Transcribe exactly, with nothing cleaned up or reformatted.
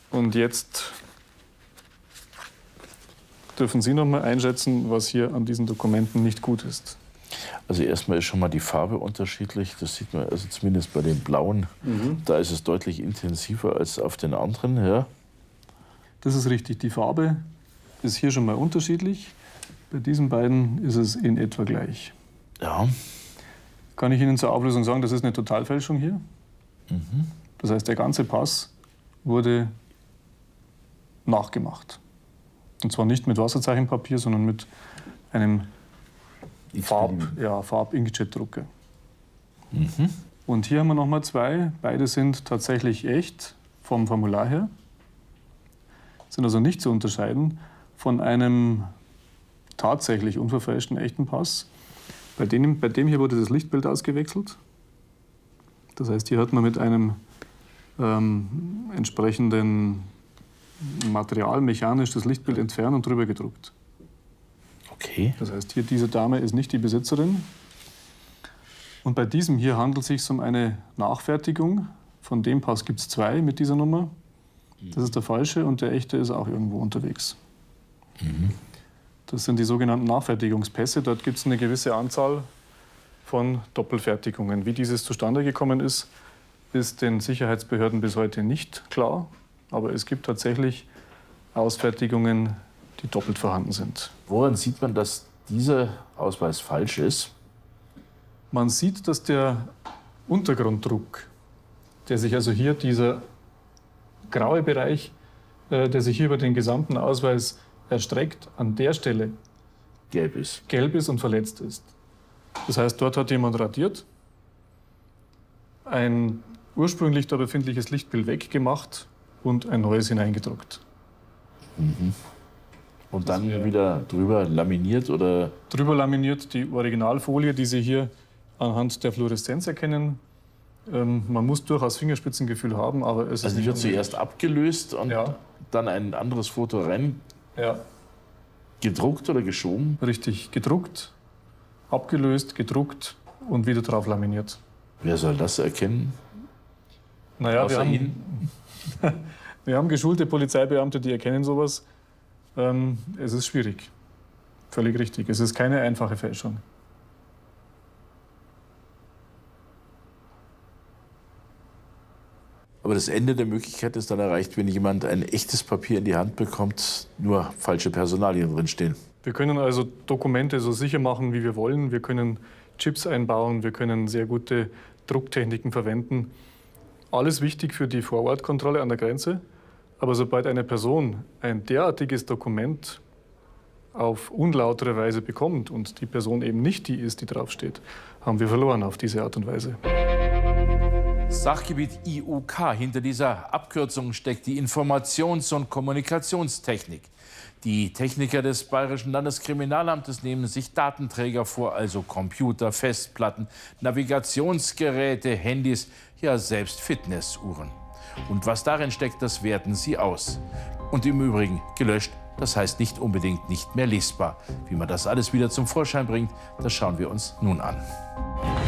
Und jetzt dürfen Sie noch mal einschätzen, was hier an diesen Dokumenten nicht gut ist. Also erstmal ist schon mal die Farbe unterschiedlich. Das sieht man also zumindest bei den blauen. Mhm. Da ist es deutlich intensiver als auf den anderen. Ja. Das ist richtig. Die Farbe ist hier schon mal unterschiedlich. Bei diesen beiden ist es in etwa gleich. Ja. Kann ich Ihnen zur Auflösung sagen, das ist eine Totalfälschung hier. Mhm. Das heißt, der ganze Pass wurde nachgemacht. Und zwar nicht mit Wasserzeichenpapier, sondern mit einem Farb, ja, Farb-Inkjet-Drucker. Mhm. Und hier haben wir noch mal zwei. Beide sind tatsächlich echt vom Formular her. Sind also nicht zu unterscheiden von einem tatsächlich unverfälschten echten Pass. Bei dem, bei dem hier wurde das Lichtbild ausgewechselt. Das heißt, hier hat man mit einem ähm, entsprechenden Material mechanisch das Lichtbild entfernt und drüber gedruckt. Okay. Das heißt, hier diese Dame ist nicht die Besitzerin. Und bei diesem hier handelt es sich um eine Nachfertigung. Von dem Pass gibt es zwei mit dieser Nummer. Das ist der falsche und der echte ist auch irgendwo unterwegs. Mhm. Das sind die sogenannten Nachfertigungspässe. Dort gibt es eine gewisse Anzahl von Doppelfertigungen. Wie dieses zustande gekommen ist, ist den Sicherheitsbehörden bis heute nicht klar. Aber es gibt tatsächlich Ausfertigungen, die doppelt vorhanden sind. Woran sieht man, dass dieser Ausweis falsch ist? Man sieht, dass der Untergrunddruck, der sich also hier, dieser graue Bereich, äh, der sich hier über den gesamten Ausweis erstreckt, an der Stelle gelb ist. gelb ist und verletzt ist. Das heißt, dort hat jemand radiert, ein ursprünglich da befindliches Lichtbild weggemacht und ein neues hineingedruckt. Mhm. Und dann wieder drüber laminiert oder? Drüber laminiert die Originalfolie, die Sie hier anhand der Fluoreszenz erkennen. Ähm, man muss durchaus Fingerspitzengefühl haben, aber es ist also die wird zuerst abgelöst und ja. dann ein anderes Foto rein ja. gedruckt oder geschoben? Richtig, gedruckt, abgelöst, gedruckt und wieder drauf laminiert. Wer soll das erkennen? Naja, Außer wir haben, Ihnen? wir haben geschulte Polizeibeamte, die erkennen sowas. Ähm, es ist schwierig. Völlig richtig. Es ist keine einfache Fälschung. Aber das Ende der Möglichkeit ist dann erreicht, wenn jemand ein echtes Papier in die Hand bekommt, nur falsche Personalien drinstehen. Wir können also Dokumente so sicher machen, wie wir wollen. Wir können Chips einbauen, wir können sehr gute Drucktechniken verwenden. Alles wichtig für die Vorortkontrolle an der Grenze. Aber sobald eine Person ein derartiges Dokument auf unlautere Weise bekommt und die Person eben nicht die ist, die draufsteht, haben wir verloren auf diese Art und Weise. Sachgebiet I U K. Hinter dieser Abkürzung steckt die Informations- und Kommunikationstechnik. Die Techniker des Bayerischen Landeskriminalamtes nehmen sich Datenträger vor, also Computer, Festplatten, Navigationsgeräte, Handys, ja selbst Fitnessuhren. Und was darin steckt, das werten sie aus. Und im Übrigen gelöscht, das heißt nicht unbedingt nicht mehr lesbar. Wie man das alles wieder zum Vorschein bringt, das schauen wir uns nun an.